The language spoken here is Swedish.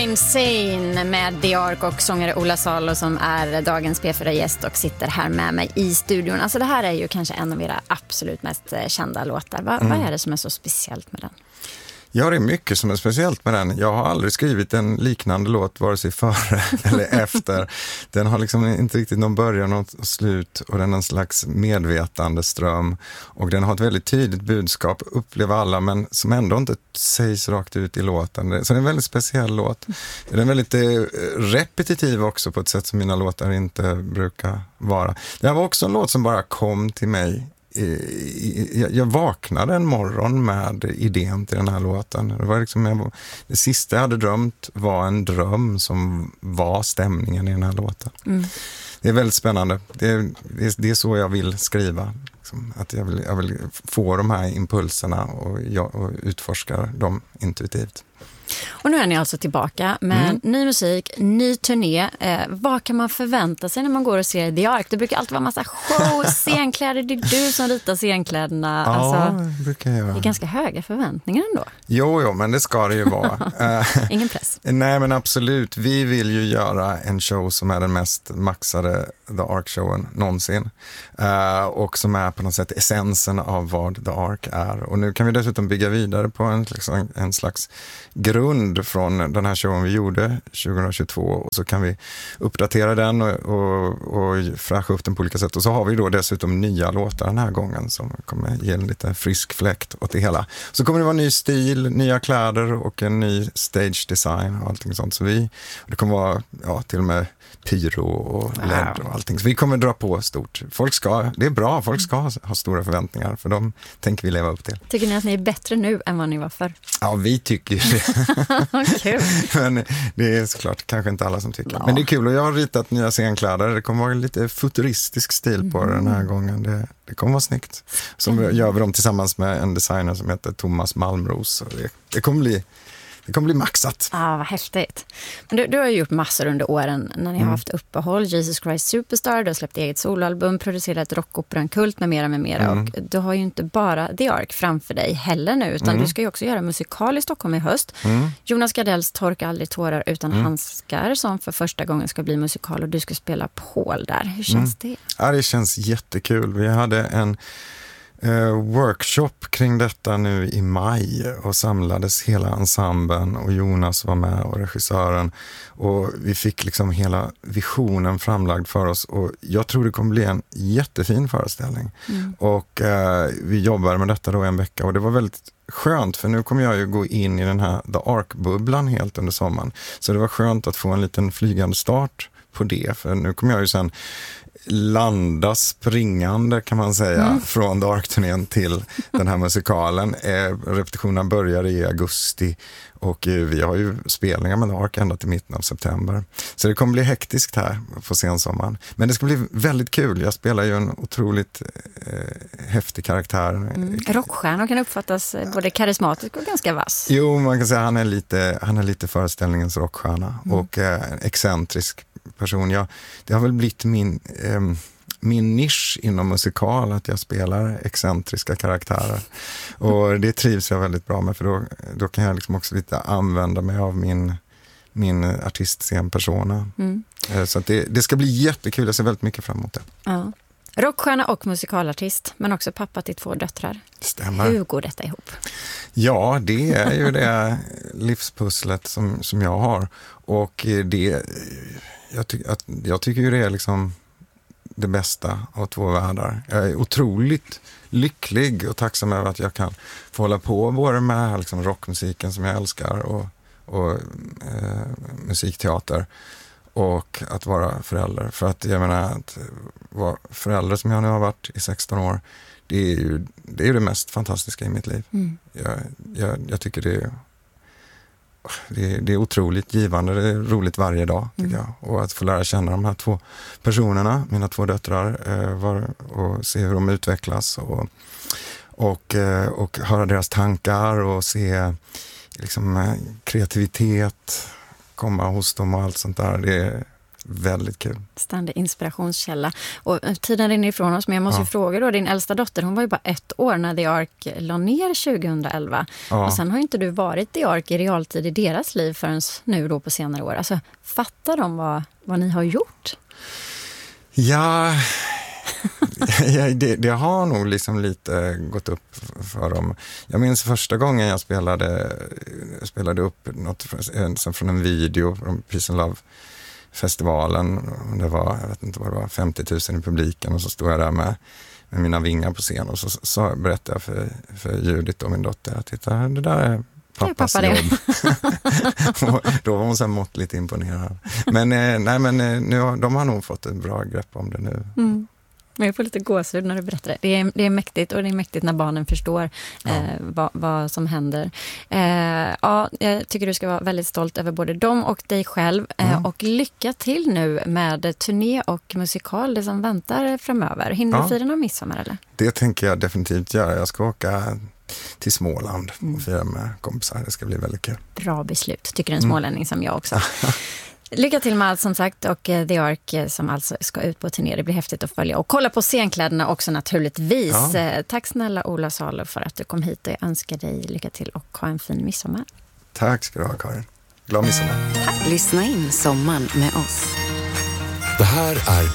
Insane med The Ark och sångare Ola Salo som är dagens P4-gäst och sitter här med mig i studion. Alltså det här är ju kanske en av era absolut mest kända låtar. Vad är det som är så speciellt med den? Ja, det är mycket som är speciellt med den. Jag har aldrig skrivit en liknande låt vare sig före eller efter. Den har liksom inte riktigt någon början och slut och den är en slags medvetandeström. Och den har ett väldigt tydligt budskap, upplever alla, men som ändå inte sägs rakt ut i låten. Så det är en väldigt speciell låt. Den är väldigt repetitiv också på ett sätt som mina låtar inte brukar vara. Det här var också en låt som bara kom till mig. Jag vaknade en morgon med idén till den här låten. Det var liksom, det sista jag hade drömt var en dröm som var stämningen i den här låten. Det är väldigt spännande. Det är så jag vill skriva. Liksom, att jag vill få de här impulserna och utforska dem intuitivt. Och nu är ni alltså tillbaka med ny musik, ny turné. Vad kan man förvänta sig när man går och ser The Ark? Det brukar alltid vara massa show, scenkläder. Det är du som ritar scenkläderna. Ja, alltså, det brukar jag göra. Det är ganska höga förväntningar ändå. Jo, men det ska det ju vara. Ingen press. Nej, men absolut. Vi vill ju göra en show som är den mest maxade The Ark-showen någonsin. Och som är på något sätt essensen av vad The Ark är. Och nu kan vi dessutom bygga vidare på en slags grund från den här showen vi gjorde 2022 och så kan vi uppdatera den och fräscha upp den på olika sätt. Och så har vi då dessutom nya låtar den här gången som kommer ge en lite frisk fläkt åt det hela. Så kommer det vara ny stil, nya kläder och en ny stage design och allting sånt. Så det kommer vara till och med pyro och LED och allting. Så vi kommer dra på stort. Det är bra, folk ska ha stora förväntningar för de tänker vi leva upp till. Tycker ni att ni är bättre nu än vad ni var förr? Ja, vi tycker det. Kul. Men det är såklart kanske inte alla som tycker. Ja. Men det är kul och jag har ritat nya scenkläder. Det kommer vara lite futuristisk stil på den här gången. Det kommer vara snyggt. Så gör vi dem tillsammans med en designer som heter Thomas Malmros. Det kommer bli maxat. Ja, vad häftigt. Men du har ju gjort massor under åren när ni har haft uppehåll. Jesus Christ Superstar, du har släppt eget soloalbum, producerat rockoperan Kult med mera. Och du har ju inte bara The Ark framför dig heller nu, utan du ska ju också göra musikal i Stockholm i höst. Jonas Gardells Torka aldrig tårar utan handskar som för första gången ska bli musikal och du ska spela Paul där. Hur känns det? Ja, det känns jättekul. Vi hade en workshop kring detta nu i maj och samlades hela ensemblen och Jonas var med och regissören och vi fick liksom hela visionen framlagd för oss och jag tror det kommer bli en jättefin föreställning och vi jobbade med detta då en vecka och det var väldigt skönt för nu kommer jag ju gå in i den här The Ark-bubblan helt under sommaren så det var skönt att få en liten flygande start på det för nu kommer jag ju sen landa springande kan man säga från Dark-turnén till den här musikalen. Repetitionerna börjar i augusti och vi har ju spelningar med Dark ända till mitten av september. Så det kommer bli hektiskt här på sensommaren. Men det ska bli väldigt kul. Jag spelar ju en otroligt häftig karaktär. Rockstjärnor kan uppfattas både karismatisk och ganska vass. Jo, man kan säga han är lite föreställningens rockstjärna och excentrisk person. Det har väl blivit min nisch inom musikal att jag spelar excentriska karaktärer. Och det trivs jag väldigt bra med för då kan jag liksom också lite använda mig av min artistscenpersona. Så att det ska bli jättekul. Jag ser väldigt mycket fram emot det. Ja. Rockstjärna och musikalartist, men också pappa till 2 döttrar. Stämmer. Hur går detta ihop? Ja, det är ju det livspusslet som jag har. Och jag tycker ju det är liksom det bästa av 2 världar. Jag är otroligt lycklig och tacksam över att jag kan få hålla på både med liksom rockmusiken som jag älskar och musikteater och att vara förälder. För att jag menar att vara förälder som jag nu har varit i 16 år, det är ju det mest fantastiska i mitt liv. Jag tycker det är otroligt givande, det är roligt varje dag tycker jag. Och att få lära känna de här 2 personerna, mina 2 döttrar och se hur de utvecklas och höra deras tankar och se liksom kreativitet komma hos dem och allt sånt där. Väldigt kul. Ständig inspirationskälla. Och tiden rinner ifrån oss, men jag måste ju fråga då, din äldsta dotter, hon var ju bara 1 år när The Ark la ner 2011. Ja. Och sen har inte du varit The Ark i realtid i deras liv förrän nu då på senare år. Alltså, fattar de vad ni har gjort? Ja, det har nog liksom lite gått upp för dem. Jag minns första gången jag spelade upp något från en video från Peace and Love-festivalen. Det var, jag vet inte vad det var, 50 000 i publiken, och så stod jag där med mina vingar på scen och så berättade jag för Judith och min dotter att titta, det där är pappas jobb. Då var hon så måttligt imponerad. Men nu, de har nog fått ett bra grepp om det nu. Mm. Men jag får lite gåshud när du berättar det. Det är mäktigt, och det är mäktigt när barnen förstår vad som händer. Jag tycker du ska vara väldigt stolt över både dem och dig själv. Och lycka till nu med turné och musikal, det som väntar framöver. Hinner du fira någon midsommar eller? Det tänker jag definitivt göra. Jag ska åka till Småland och fira med kompisar. Det ska bli väldigt kul. Bra beslut, tycker en smålänning som jag också. Lycka till med allt som sagt, och The Ark som alltså ska ut på turné. Det blir häftigt att följa och kolla på scenkläderna också naturligtvis. Ja. Tack snälla Ola Salo för att du kom hit, och jag önskar dig lycka till och ha en fin midsommar. Tack ska du ha, Karin. Glad midsommar. Tack. Lyssna in sommaren med oss. Det här är